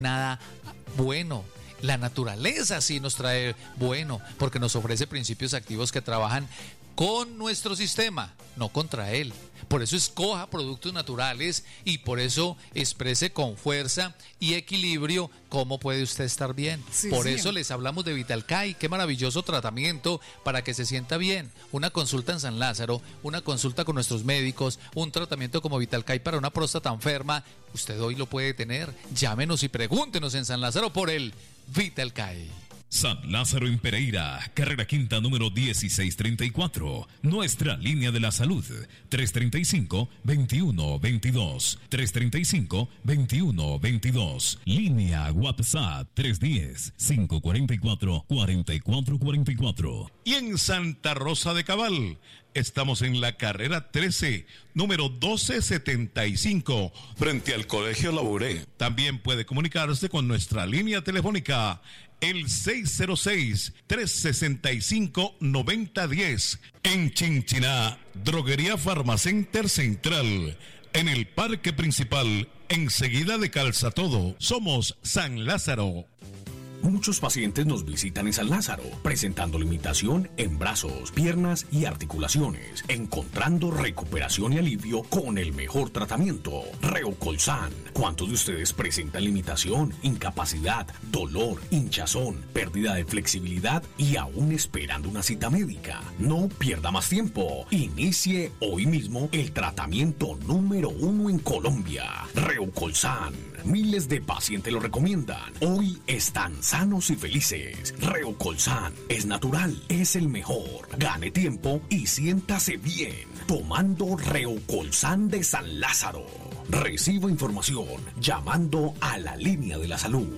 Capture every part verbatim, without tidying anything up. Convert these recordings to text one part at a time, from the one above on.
nada bueno. La naturaleza sí nos trae bueno, porque nos ofrece principios activos que trabajan con nuestro sistema, no contra él. Por eso escoja productos naturales y por eso exprese con fuerza y equilibrio cómo puede usted estar bien. Sí, por sí. eso les hablamos de Vitalcay. Qué maravilloso tratamiento para que se sienta bien. Una consulta en San Lázaro, una consulta con nuestros médicos, un tratamiento como Vitalcay para una próstata enferma. Usted hoy lo puede tener. Llámenos y pregúntenos en San Lázaro por el Vitalcay. San Lázaro en Pereira, carrera quinta número dieciséis treinta y cuatro. Nuestra línea de la salud, tres treinta y cinco, veintiuno veintidós. tres treinta y cinco, veintiuno veintidós. Línea WhatsApp, tres diez, cinco cuarenta y cuatro, cuarenta y cuatro cuarenta y cuatro. Y en Santa Rosa de Cabal, estamos en la carrera trece, número doce setenta y cinco, frente al Colegio Labouré. También puede comunicarse con nuestra línea telefónica, el seis cero seis, tres seis cinco, nueve cero uno cero. En Chinchiná, Droguería Farmacenter Central. En el parque principal, enseguida de Calzatodo, somos San Lázaro. Muchos pacientes nos visitan en San Lázaro, presentando limitación en brazos, piernas y articulaciones, encontrando recuperación y alivio con el mejor tratamiento, Reucolsan. ¿Cuántos de ustedes presentan limitación, incapacidad, dolor, hinchazón, pérdida de flexibilidad y aún esperando una cita médica? No pierda más tiempo. Inicie hoy mismo el tratamiento número uno en Colombia, Reucolsan. Miles de pacientes lo recomiendan. Hoy están sanos y felices. Reucolsan es natural, es el mejor. Gane tiempo y siéntase bien tomando Reucolsan de San Lázaro. Reciba información llamando a la línea de la salud.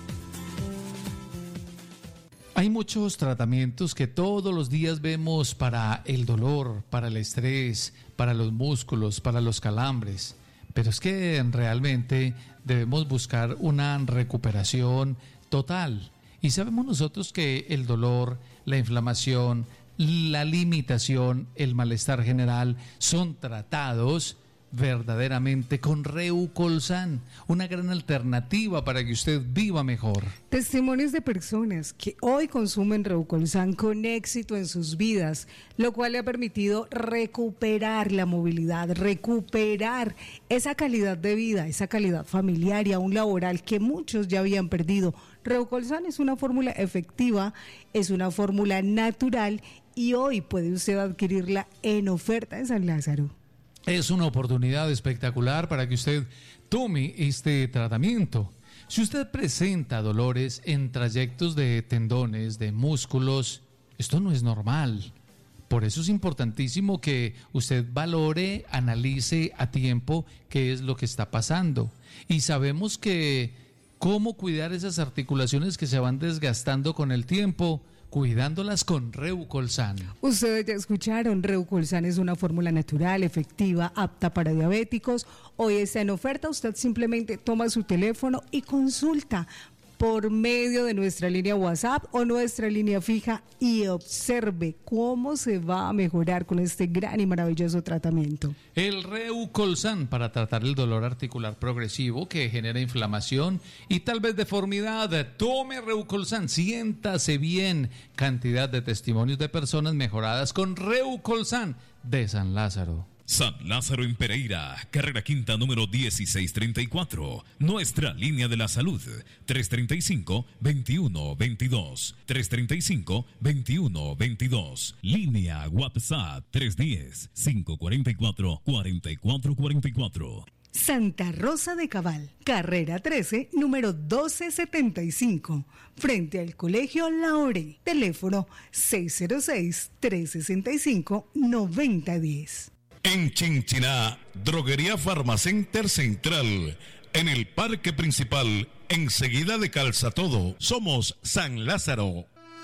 Hay muchos tratamientos que todos los días vemos para el dolor, para el estrés, para los músculos, para los calambres. Pero es que realmente debemos buscar una recuperación total. Y sabemos nosotros que el dolor, la inflamación, la limitación, el malestar general son tratados verdaderamente con Reucolsan, una gran alternativa para que usted viva mejor. Testimonios de personas que hoy consumen Reucolsan con éxito en sus vidas, lo cual le ha permitido recuperar la movilidad, recuperar esa calidad de vida, esa calidad familiar y aún laboral que muchos ya habían perdido. Reucolsan es una fórmula efectiva, es una fórmula natural y hoy puede usted adquirirla en oferta en San Lázaro. Es una oportunidad espectacular para que usted tome este tratamiento. Si usted presenta dolores en trayectos de tendones, de músculos, esto no es normal. Por eso es importantísimo que usted valore, analice a tiempo qué es lo que está pasando. Y sabemos que cómo cuidar esas articulaciones que se van desgastando con el tiempo, cuidándolas con Reucolsan. Ustedes ya escucharon, Reucolsan es una fórmula natural, efectiva, apta para diabéticos. Hoy está en oferta, usted simplemente toma su teléfono y consulta por medio de nuestra línea WhatsApp o nuestra línea fija y observe cómo se va a mejorar con este gran y maravilloso tratamiento. El Reucolsan para tratar el dolor articular progresivo que genera inflamación y tal vez deformidad. Tome Reucolsan, siéntase bien. Cantidad de testimonios de personas mejoradas con Reucolsan de San Lázaro. San Lázaro en Pereira, carrera quinta número dieciséis treinta y cuatro. Nuestra línea de la salud, tres treinta y cinco, veintiuno veintidós. tres treinta y cinco, veintiuno veintidós. Línea WhatsApp, tres diez, cinco cuarenta y cuatro, cuarenta y cuatro cuarenta y cuatro. Santa Rosa de Cabal, carrera trece, número doce setenta y cinco, frente al Colegio Labouré. Teléfono seis cero seis, tres seis cinco, nueve cero uno cero. En Chinchiná, Droguería Farmacenter Central. En el parque principal, enseguida de Calzatodo, somos San Lázaro.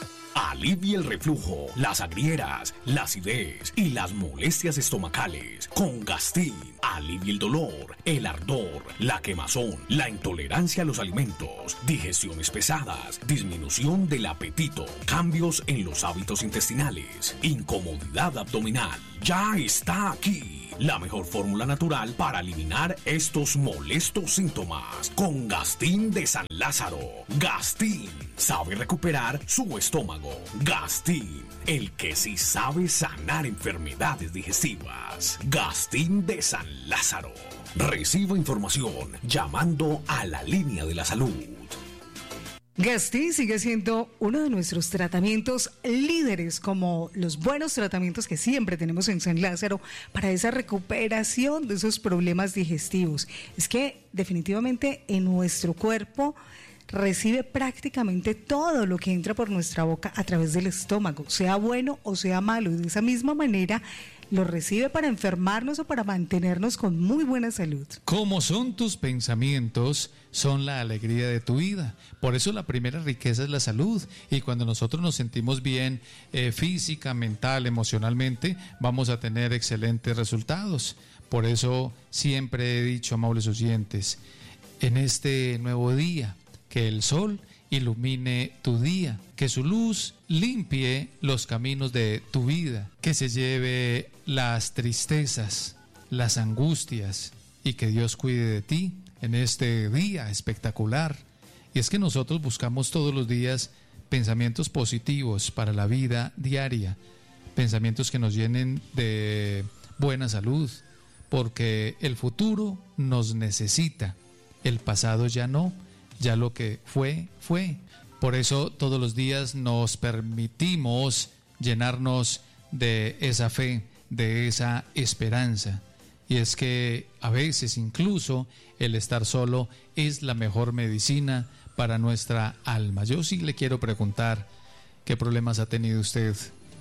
Alivia el reflujo, las agrieras, la acidez y las molestias estomacales con Gastin. Alivia el dolor, el ardor, la quemazón, la intolerancia a los alimentos, digestiones pesadas, disminución del apetito, cambios en los hábitos intestinales, incomodidad abdominal. Ya está aquí. la mejor fórmula natural para eliminar estos molestos síntomas. Con Gastín de San Lázaro. Gastín sabe recuperar su estómago. Gastín, el que sí sabe sanar enfermedades digestivas. Gastín de San Lázaro. Reciba información llamando a la línea de la salud. Gastín sigue siendo uno de nuestros tratamientos líderes, como los buenos tratamientos que siempre tenemos en San Lázaro para esa recuperación de esos problemas digestivos. Es que definitivamente en nuestro cuerpo recibe prácticamente todo lo que entra por nuestra boca a través del estómago, sea bueno o sea malo, y de esa misma manera lo recibe para enfermarnos o para mantenernos con muy buena salud. Como son tus pensamientos, son la alegría de tu vida. Por eso la primera riqueza es la salud. Y cuando nosotros nos sentimos bien eh, física, mental, emocionalmente, vamos a tener excelentes resultados. Por eso siempre he dicho, amables oyentes, en este nuevo día, que el sol ilumine tu día, que su luz limpie los caminos de tu vida, que se lleve las tristezas, las angustias, y que Dios cuide de ti en este día espectacular. Y es que nosotros buscamos todos los días pensamientos positivos para la vida diaria, pensamientos que nos llenen de buena salud, porque el futuro nos necesita, el pasado ya no. Ya lo que fue, fue. Por eso todos los días nos permitimos llenarnos de esa fe, de esa esperanza. Y es que a veces incluso el estar solo es la mejor medicina para nuestra alma. Yo sí le quiero preguntar, ¿qué problemas ha tenido usted?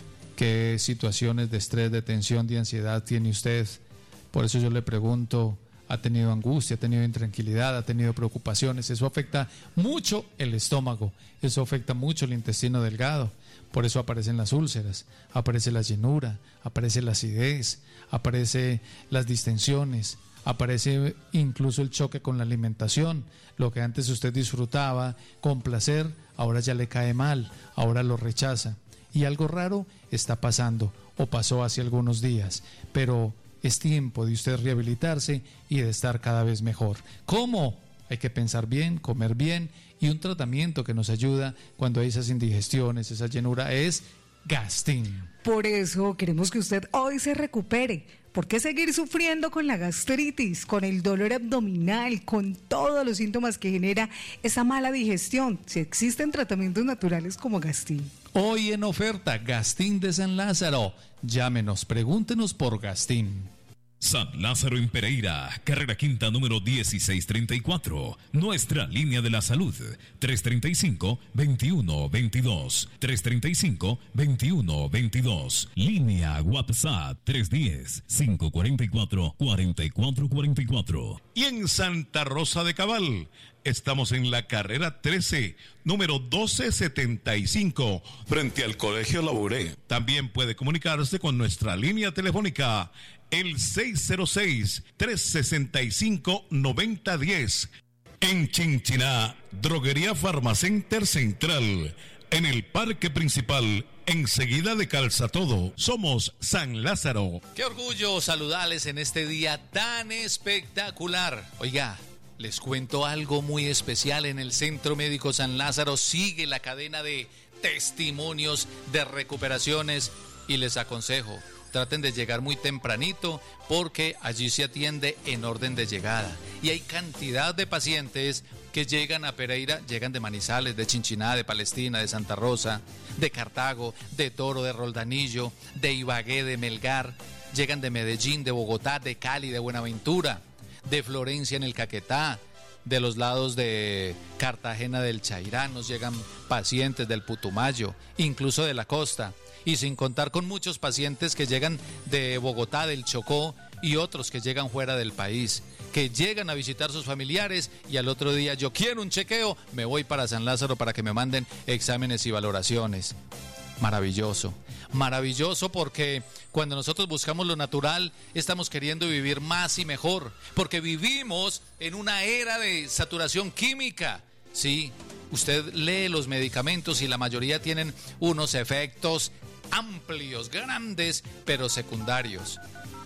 ¿Qué situaciones de estrés, de tensión, de ansiedad tiene usted? Por eso yo le pregunto, ha tenido angustia, ha tenido intranquilidad, ha tenido preocupaciones. Eso afecta mucho el estómago, eso afecta mucho el intestino delgado. Por eso aparecen las úlceras, aparece la llenura, aparece la acidez, aparecen las distensiones, aparece incluso el choque con la alimentación. Lo que antes usted disfrutaba con placer, ahora ya le cae mal, ahora lo rechaza. Y algo raro está pasando, o pasó hace algunos días, pero es tiempo de usted rehabilitarse y de estar cada vez mejor. ¿Cómo? Hay que pensar bien, comer bien, y un tratamiento que nos ayuda cuando hay esas indigestiones, esa llenura, es Gastín. Por eso queremos que usted hoy se recupere. ¿Por qué seguir sufriendo con la gastritis, con el dolor abdominal, con todos los síntomas que genera esa mala digestión, si existen tratamientos naturales como Gastín? Hoy en oferta, Gastín de San Lázaro. Llámenos, pregúntenos por Gastín. San Lázaro en Pereira, carrera quinta número dieciséis treinta y cuatro. Nuestra línea de la salud, tres treinta y cinco, veintiuno veintidós. tres treinta y cinco, veintiuno veintidós. Línea WhatsApp tres diez, cinco cuarenta y cuatro, cuarenta y cuatro cuarenta y cuatro. Y en Santa Rosa de Cabal, estamos en la carrera trece, número doce setenta y cinco, frente al Colegio Labouré. También puede comunicarse con nuestra línea telefónica, el seis cero seis, tres seis cinco, nueve cero uno cero. En Chinchiná, Droguería Farmacenter Central, en el parque principal, enseguida de Calza Todo. Somos San Lázaro. Qué orgullo saludarles en este día tan espectacular. Oiga, les cuento algo muy especial. En el Centro Médico San Lázaro sigue la cadena de testimonios de recuperaciones, y les aconsejo, traten de llegar muy tempranito, porque allí se atiende en orden de llegada. Y hay cantidad de pacientes que llegan a Pereira, llegan de Manizales, de Chinchiná, de Palestina, de Santa Rosa, de Cartago, de Toro, de Roldanillo, de Ibagué, de Melgar, llegan de Medellín, de Bogotá, de Cali, de Buenaventura, de Florencia en el Caquetá, de los lados de Cartagena del Chairá, nos llegan pacientes del Putumayo, incluso de la costa. Y sin contar con muchos pacientes que llegan de Bogotá, del Chocó, y otros que llegan fuera del país, que llegan a visitar sus familiares, y al otro día, yo quiero un chequeo, me voy para San Lázaro para que me manden exámenes y valoraciones. Maravilloso, maravilloso, porque cuando nosotros buscamos lo natural, estamos queriendo vivir más y mejor, porque vivimos en una era de saturación química. Sí, usted lee los medicamentos y la mayoría tienen unos efectos amplios, grandes, pero secundarios.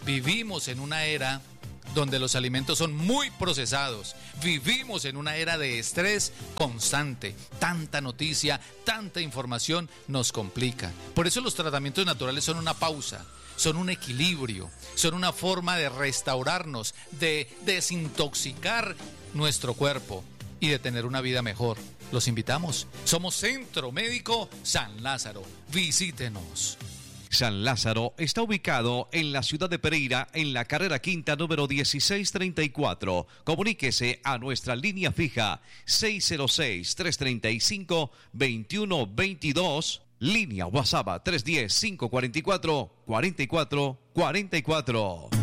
Vivimos en una era donde los alimentos son muy procesados. Vivimos en una era de estrés constante. Tanta noticia, tanta información nos complica. Por eso los tratamientos naturales son una pausa, son un equilibrio, son una forma de restaurarnos, de desintoxicar nuestro cuerpo y de tener una vida mejor. Los invitamos. Somos Centro Médico San Lázaro. Visítenos. San Lázaro está ubicado en la ciudad de Pereira, en la carrera quinta número dieciséis treinta y cuatro. Comuníquese a nuestra línea fija seis cero seis, tres tres cinco, dos uno dos dos, línea WhatsApp tres uno cero, cinco cuatro cuatro, cuatro cuatro cuatro cuatro.